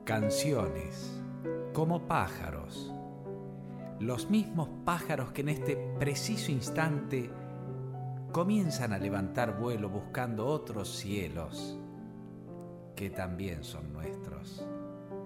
Canciones, como pájaros, los mismos pájaros que en este preciso instante comienzan a levantar vuelo buscando otros cielos que también son nuestros.